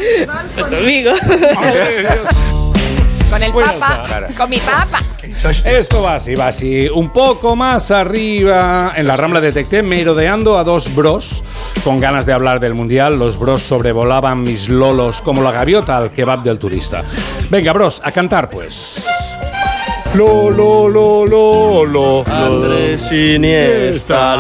Pues conmigo. Con el Pues papa, está. con mi papa. Esto va así. Un poco más arriba, en la Rambla de Tecté, merodeando a dos bros con ganas de hablar del Mundial. Los bros sobrevolaban mis lolos como la gaviota al kebab del turista. Venga, bros, a cantar, pues. Lo. Andrés Iniesta.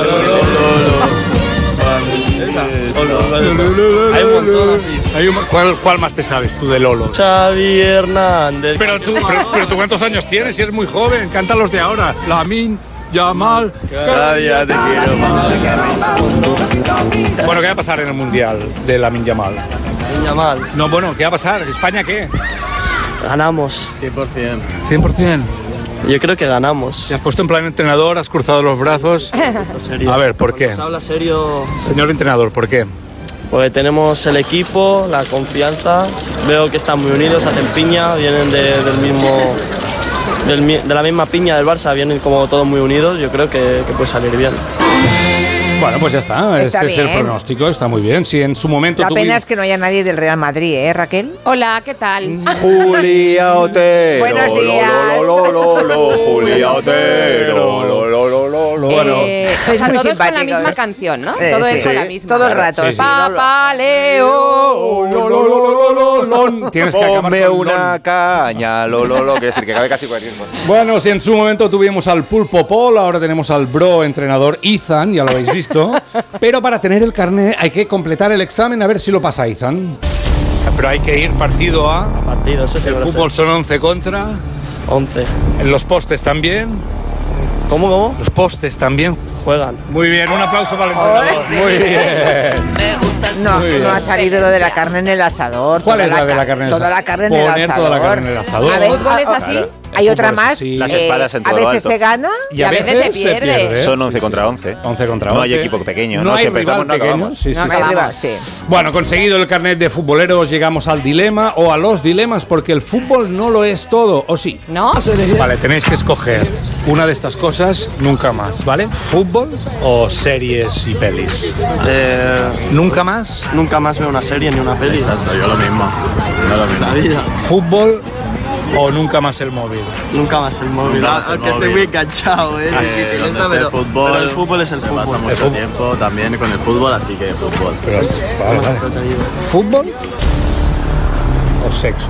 Hay un montón así. ¿Cuál más te sabes tú de Lolo? Xavi Hernández. Pero tú ¿cuántos años tienes? Si eres muy joven, canta los de ahora. Lamin, Yamal. Cada día te quiero más. Bueno, ¿qué va a pasar en el Mundial de Lamin Yamal? Yamal. No, bueno, ¿qué va a pasar? ¿España qué? Ganamos. 100%. 100%. Yo creo que ganamos. Te has puesto en plan entrenador, has cruzado los brazos. Esto serio. A ver, ¿por qué? Se habla serio. Señor entrenador, ¿por qué? Porque tenemos el equipo, la confianza. Veo que están muy unidos, hacen piña, vienen de la misma piña del Barça, vienen como todos muy unidos. Yo creo que puede salir bien. Bueno, pues ya está. Está Ese es el bien. pronóstico, está muy bien. Si en su momento La pena tuvimos... es que no haya nadie del Real Madrid, ¿eh, Raquel? Hola, ¿qué tal? Julia Otero. Buenos días. Julia Otero. Bueno, Sois muy todos con la simpáticos. misma canción, ¿no? Sí, Todo sí. es con la misma. Todo el rato. Sí, sí. sí. Papá Leo. Tienes que acabar Ponme con una lon. caña, quiere decir que cabe casi cualquier cosa. Bueno, si en su momento tuvimos al Pulpo Paul, ahora tenemos al bro entrenador Ethan, ya lo habéis visto. Pero para tener el carnet hay que completar el examen, a ver si lo pasa Ethan. Pero hay que ir partido a... Partido, eso sí. El fútbol son 11 contra... 11. En los postes también. ¿Cómo? Los postes también. Juegan. Muy bien, un aplauso para el entrenador. Muy bien. No, Muy bien. no ha salido lo de la carne en el asador. ¿Cuál Toda es la de la carne en el Toda asador? la carne en el Poner asador. toda la carne en el asador. A ver, ¿El fútbol es así? Claro. Hay El otra fútbol es más. así. Las espadas en a todo lo veces alto. se gana. Y a veces se pierde. Son 11 contra 11. 11 contra 11. No hay equipo pequeño, No ¿no? hay Si rival empezamos, no pequeño. acabamos. Sí, sí, No sí. Ahí arriba, acabamos. sí. Bueno, conseguido el carnet de futboleros, llegamos al dilema o a los dilemas, porque el fútbol no lo es todo, ¿o sí? ¿No? Vale, tenéis que escoger una de estas cosas nunca más, ¿vale? ¿Fútbol o series y pelis? ¿Nunca más? Nunca más veo una serie ni una peli. Exacto, yo lo mismo. La vida. ¿Fútbol o nunca más el móvil? Nunca más el móvil. Aunque estoy muy enganchado, ¿eh? el fútbol, pero el fútbol es el me pasa fútbol. mucho tiempo también con el fútbol, así que fútbol. Pero, vale. ¿Fútbol o sexo?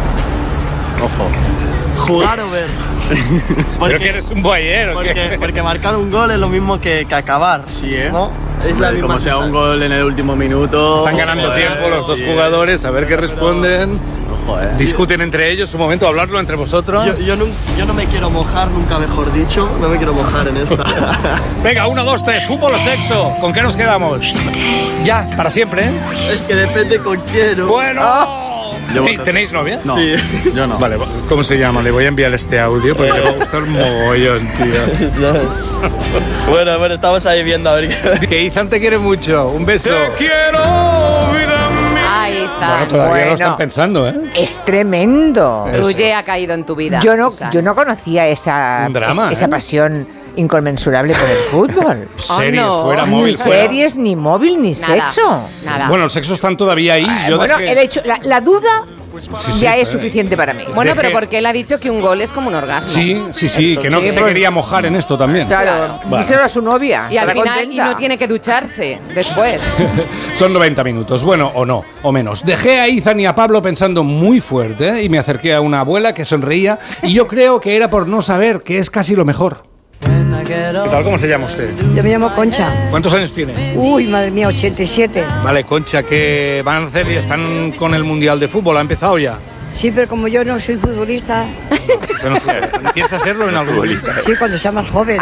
Ojo. Jugar o ver. Pero que eres un boyero, Porque marcar un gol es lo mismo que acabar. Sí, ¿eh? ¿No? Es la misma Como sea un sensación. gol en el último minuto. Están ganando joder, tiempo los dos sí. jugadores, a ver qué responden. Ojo, Discuten entre ellos, un momento, hablarlo entre vosotros. Yo no me quiero mojar, nunca mejor dicho. No me quiero mojar en esta. Venga, 1, 2, 3, fútbol o sexo. ¿Con qué nos quedamos? Ya, para siempre, ¿eh? Es que depende con quién. ¿No? Bueno. Yo Sí, voto ¿tenéis novia? No, Sí. yo no. Vale, ¿cómo se llama? Le voy a enviar este audio porque le va a gustar mogollón, tío. Bueno, estamos ahí viendo a ver qué. Que Ethan te quiere mucho. Un beso. Te quiero, vida mía. Ahí está. Bueno, todavía Bueno. lo están pensando, ¿eh? Es tremendo. Ruye ha caído en tu vida. Yo no conocía esa, Un drama, esa ¿eh? pasión inconmensurable por el fútbol. Series no. fuera, Ni móvil fuera. series, ni móvil, ni Nada, sexo. Nada. Bueno, el sexo están todavía ahí. Yo Bueno, dejé- el hecho, la duda sí, ya es está suficiente para mí. Bueno, pero dejé- porque él ha dicho que un gol es como un orgasmo. Sí, que no Sí, se pues- quería mojar en esto también. Claro, Bueno. díselo a su novia. Y al estará final contenta. no tiene que ducharse después. Son 90 minutos, bueno, o no, o menos. Dejé a Ethan y a Pablo pensando muy fuerte, ¿eh? Y me acerqué a una abuela que sonreía y yo creo que era por no saber que es casi lo mejor. ¿Qué tal? ¿Cómo se llama usted? Yo me llamo Concha. ¿Cuántos años tiene? Uy, madre mía, 87. Vale, Concha, ¿qué van a hacer? ¿Están con el Mundial de Fútbol? ¿Ha empezado ya? Sí, pero como yo no soy futbolista, Usted no ¿Piensa serlo en algún momento? sí, cuando sea más joven.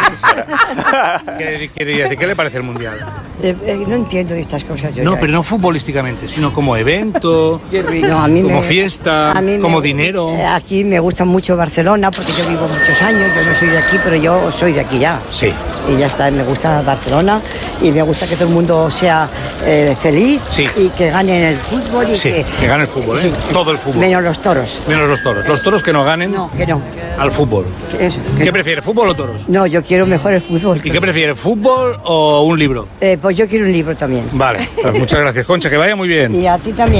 ¿Qué le parece el Mundial? No entiendo de estas cosas yo. No, ya. pero no futbolísticamente, sino como evento, No, a mí como me- fiesta, a mí como me- dinero. Aquí me gusta mucho Barcelona porque yo vivo muchos años. Yo no soy de aquí, pero yo soy de aquí ya. Sí. Y ya está, me gusta Barcelona y me gusta que todo el mundo sea feliz Sí. y que gane en el fútbol. Y Sí, que gane el fútbol, ¿eh? Sí. Todo el fútbol. Menos los toros. Menos los toros. Los toros que no ganen No, que no. al fútbol. Que eso, que ¿Qué no. prefiere, fútbol o toros? No, yo quiero mejor el fútbol. ¿Y qué prefiere, fútbol o un libro? Pues yo quiero un libro también. Vale, pues muchas gracias, Concha, que vaya muy bien. Y a ti también.